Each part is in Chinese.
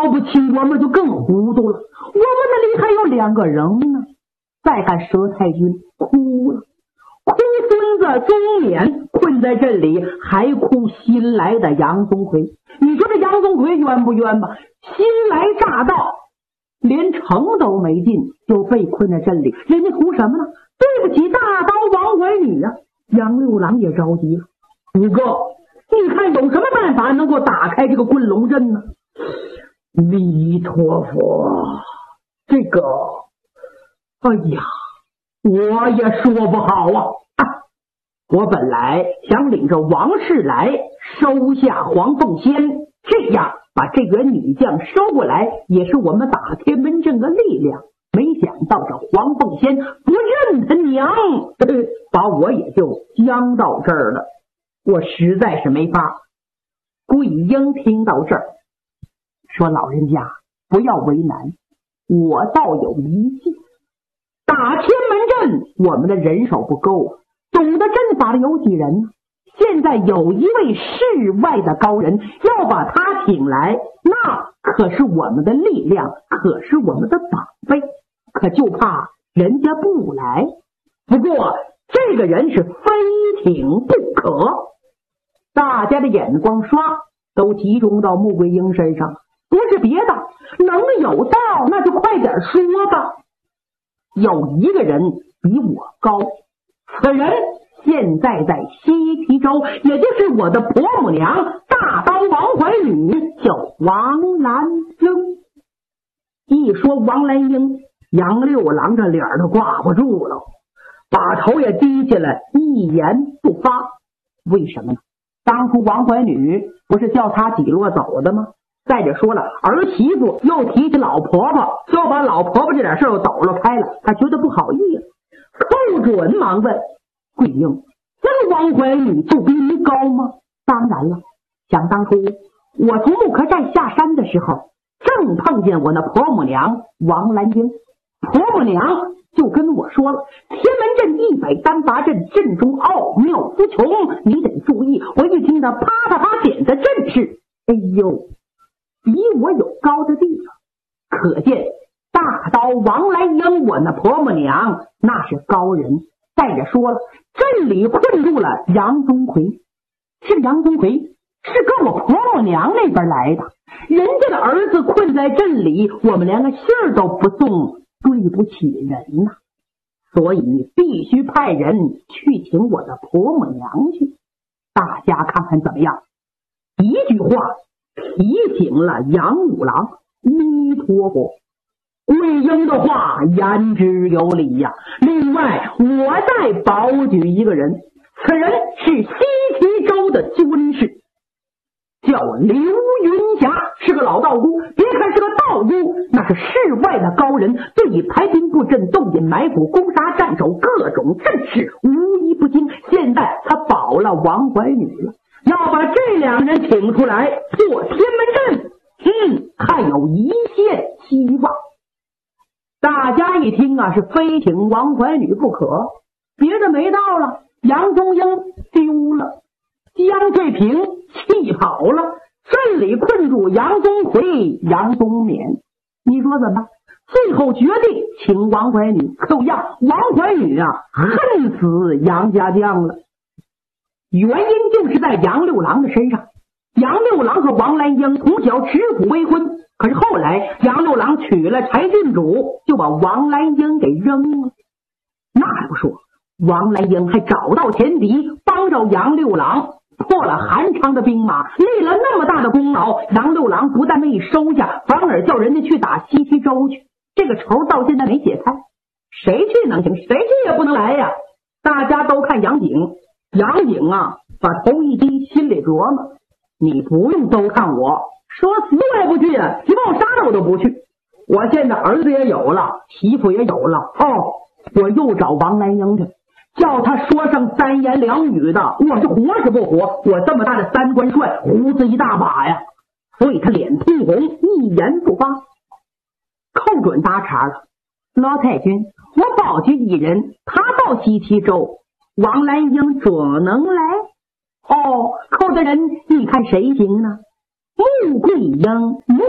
保不齐我们就更糊涂了。我们那里还有2个人呢。再看佘太君哭了，哭孙子中年困在这里，还哭新来的杨宗奎。你说这杨宗奎冤不冤吧？新来乍到，连城都没进，就被困在这里，人家图什么呢？对不起大刀王怀女啊！杨六郎也着急了，五哥，你看有什么办法能够打开这个棍龙阵呢？弥陀佛，这个，哎呀，我也说不好啊！我本来想领着王世来收下黄凤仙，这样把这员女将收过来，也是我们打天门阵的力量。没想到这黄凤仙不认他娘，把我也就僵到这儿了。我实在是没法。桂英听到这儿说：“老人家不要为难，我倒有一计。打天门阵，我们的人手不够，懂得阵法的有几人呢？现在有一位世外的高人，要把他请来，那可是我们的力量，可是我们的宝贝。可就怕人家不来。不过这个人是非请不可。”大家的眼光刷都集中到穆桂英身上，不是别的，能有道那就快点说吧。有一个人比我高，此人现在在西岐州，也就是我的婆母娘大刀王怀女，叫王兰英。一说王兰英，杨六郎这脸都挂不住了，把头也低下来，一言不发。为什么呢？当初王怀女不是叫他几落走的吗？再者说了，儿媳妇又提起老婆婆，就把老婆婆这点事又抖了开了，他觉得不好意思。寇准忙问：“桂英，这个王怀女就比你高吗？”当然了，想当初我从木柯寨下山的时候，正碰见我那婆母娘王兰英，婆母娘就跟我说了，天门阵138阵，阵中奥妙无穷，你得注意。我一听他啪啪啪点的阵势，哎呦，比我有高的地方，可见大刀王兰英我那婆母娘那是高人。再者说了，阵里困住了杨宗奎，这个杨宗奎是跟我婆母娘那边来的，人家的儿子困在阵里，我们连个信儿都不送，对不起人呐。所以你必须派人去请我的婆母娘去，大家看看怎么样？一句话提醒了杨五郎。弥陀佛，桂英的话言之有理呀。另外我再保举一个人，此人是西岐州的军士，叫刘云霞，是个老道姑。别看是个道姑，那是世外的高人，对以排兵布阵、动引埋伏、攻杀战守各种阵势无一不精。现在他保了王怀女了，要把这2人请出来做天门阵，还有一线希望。大家一听啊，是非请王怀女不可，别的没到了，杨宗英丢了，江翠萍气跑了，阵里困住杨宗奎、杨宗勉，你说怎么办？最后决定请王怀女，可让王怀女啊恨死杨家将了。原因就是在杨六郎的身上。杨六郎和王兰英从小指腹为婚，可是后来杨六郎娶了柴郡主，就把王兰英给扔了。那还不说，王兰英还找到前敌，帮着杨六郎破了韩昌的兵马，立了那么大的功劳。杨六郎不但没收下，反而叫人家去打西岐州去，这个仇到现在没解开。谁去能行，谁去也不能来呀。大家都看杨景，杨景啊把头一低，心里琢磨，你不用都看我，说死我也不去啊，你把我杀了我都不去。我现在儿子也有了，媳妇也有了，我又找王兰英去，叫他说上3言2语的，我是活是不活？我这么大的3官帅，胡子一大把呀。所以他脸通红，一言不发。寇准搭茬了，老太君，我保举一人，他到西岐州，王兰英准能来。寇大人，你看谁行呢？穆桂英、穆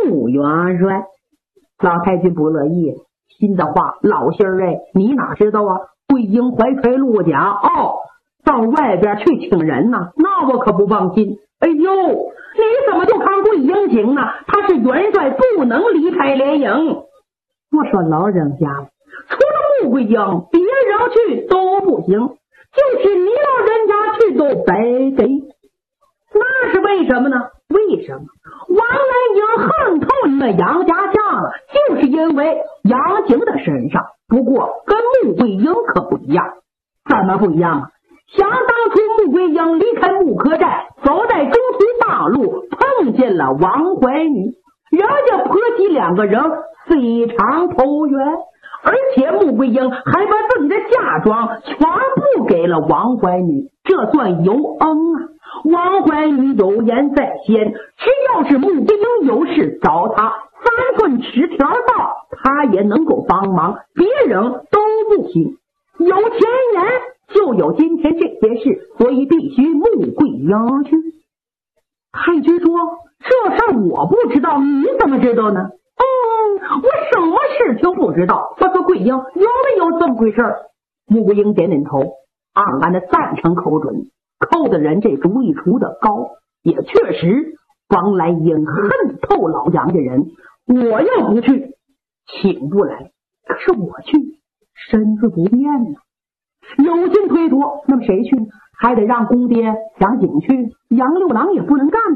穆元帅。老太君不乐意，心的话，老心儿哎，你哪知道啊？桂英怀揣陆甲到外边去请人呢，那我可不放心。哎呦，你怎么就看桂英请呢？他是元帅，不能离开连营。我说老人家，除了穆桂英，别人去都不行，就是你老人家去都白给。那是为什么呢？为什么王兰英恨透你们杨家将了？就是因为杨景的身上。不过跟穆桂英可不一样。怎么不一样啊？想当初穆桂英离开木柯寨，走在中途大路，碰见了王怀女，人家婆媳两个人非常投缘，而且穆桂英还把自己的嫁妆全部给了王怀女，这算有恩啊。王怀女有言在先，只要是穆桂英有事找他，3寸尺条道他也能够帮忙，别人都不行。有前言就有今天这些事，所以必须穆桂英去。太君说，这事我不知道，你怎么知道呢？我什么事情不知道？我说桂英，有没有这么回事？穆桂英点点头，暗暗的赞成寇准。寇的人这主意出的高，也确实王兰英恨透老杨家人，我要不去请不来，可是我去身子不便呢。有心推脱，那么谁去？还得让公爹杨景去，杨六郎也不能干呢。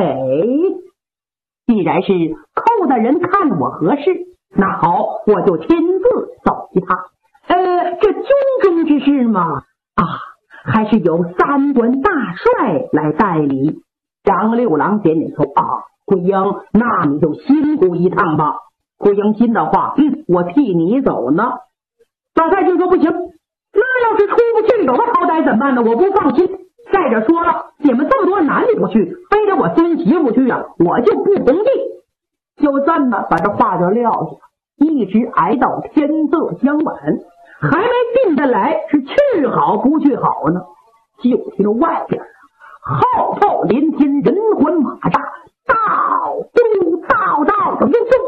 既然是寇的人看我合适，那好，我就亲自走一趟。这军中之事嘛，还是由3官大帅来代理。杨六郎点点头，桂英，那你就辛苦一趟吧。桂英心的话，我替你走呢。老太君说不行，那要是出不去有个好歹怎么办呢？我不放心。再者说了，你们这么多男的不去，非得我孙媳妇去啊，我就不同意。就这么把这话就撂下，一直挨到天色将晚，还没定下来是去好不去好呢。就听着外边号炮连天，人环马扎，到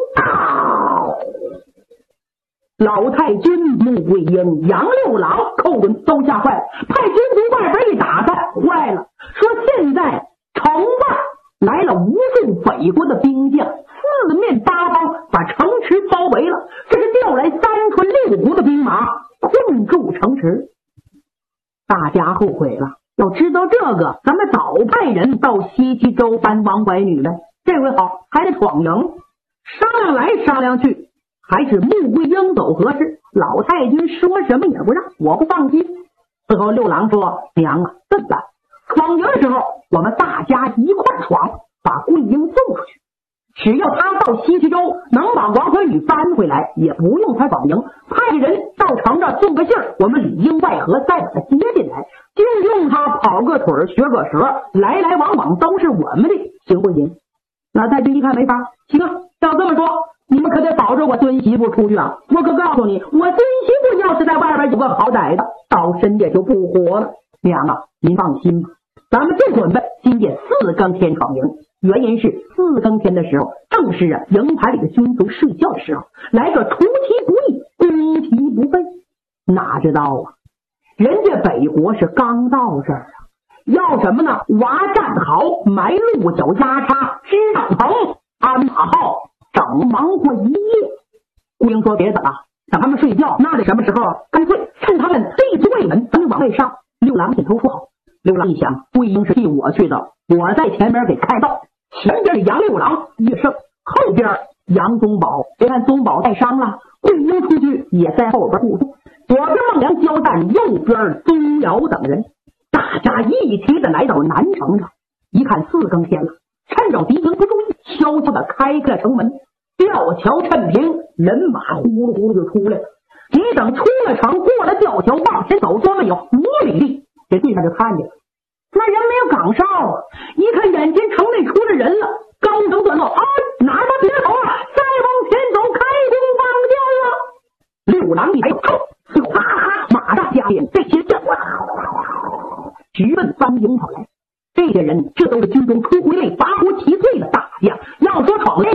老太君、穆桂英、杨六郎、寇准都吓坏了，派军从外边一打探，坏了，说现在城外来了无数北国的兵将，四面八方把城池包围了，这是调来3川6国的兵马困住城池。大家后悔了，要知道这个，咱们早派人到西岐州搬王怀女来，这回好，还得闯营。商量来商量去，还是穆桂英走合适。老太君说什么也不让，我不放心。最后六郎说，娘啊，这么办？闯营的时候，我们大家一块闯，把桂英送出去。只要他到西岐州能把王怀女搬回来，也不用他闯营，派人到城这送个信儿，我们里应外合，再把他接进来，就用他跑个腿学个舌，来来往往都是我们的，行不行？老太君一看没法，行啊，要这么说，你们可得保着我孙媳妇出去啊！我可告诉你，我孙媳妇要是在外边有个好歹的，到深夜就不活了。娘啊，您放心吧，咱们就准备今夜4更天闯营。原因是4更天的时候，正是营盘里的军卒睡觉的时候，来个出其不意，攻其不备。哪知道啊，人家北国是刚到这儿啊，要什么呢？挖战壕，埋鹿角压叉，支帐篷，安马号，整忙活一夜。顾英说别等了，等他们睡觉，那得什么时候？干脆趁他们立足未稳，咱们往外上。六郎点头说好。六郎一想，桂英是替我去的，我在前面给开道，前边杨六郎一胜，后边杨宗保，别看宗保带伤了，桂英出去也在后边护住，左边孟良交战，右边宗尧等人。大家一起的来到南城上，一看4更天了，趁着敌营不注意，悄悄的开了城门，吊桥趁平，人马呼噜呼噜就出来了。你等出了城，过了吊桥，往前走，说没有5里地，这地上就看见了，那人没有岗哨啊！一看眼前城内出了人了，高声断道：“哪儿别走啊！再往前走，开弓放箭了！”六郎一抬头，马上加鞭，这些将直奔3营跑来。这些人这都是军中出回类、拔国奇碎的大将，要说闯连营，在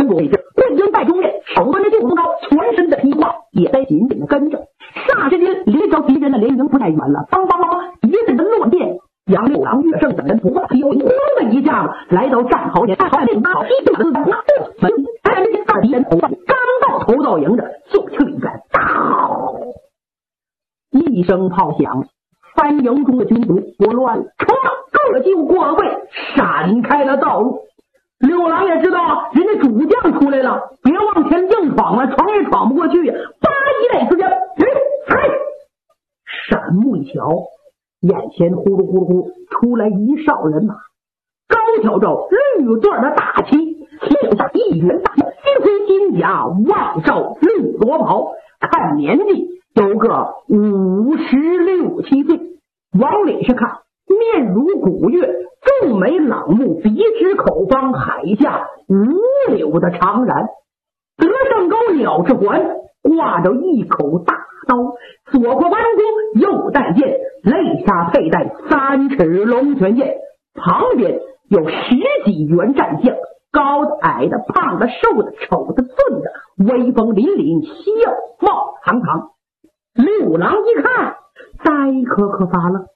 全国位置，贵营在中列，手端着就不高，全身的披挂也在紧紧的跟着。霎时间，离着敌人的连营不太远了，梆梆梆，一阵的乱电。杨六郎、岳胜等人不过有呼的一下子来到战壕前，好西马的门，看见二敌人头上刚到头道迎着，就去里边，一声炮响，三营中的军卒不乱了，各就过位，闪开了道路。六郎也知道人家主将出来了，别往前硬闯了，闯也闯不过去呀！叭一类之间，闪目一瞧，眼前呼噜呼噜呼出来一哨人马，高挑着绿缎的大旗，袖下一员大将，金盔金甲，望罩绿罗袍，看年纪有个56、7岁，往脸上看面如古月，重眉朗目，鼻直口方，海下五柳的长髯，德胜高鸟之环，挂着一口大刀，左过弯弓，右带剑，肋下佩戴3尺龙泉剑，旁边有10几员战将，高的、矮的、胖的、瘦的、丑的、俊的，威风凛凛，笑貌堂堂。六郎一看，呆可发了，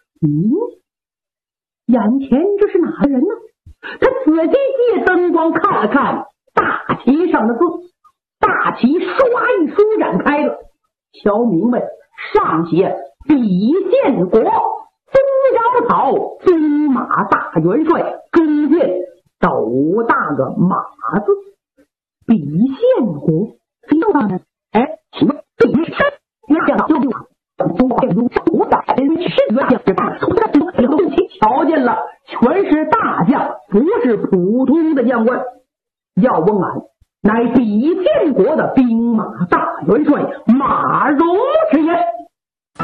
眼前这是哪个人呢？他仔细借灯光看了看大旗上的字，大旗唰一舒展开了，瞧明白，上写比县国宗尧草宗马大元帅，中间斗大个马字，比县国又大呢？请问比山那样就瞧见了，全是大将，不是普通的将官。要问俺，乃比县国的兵马大元帅马荣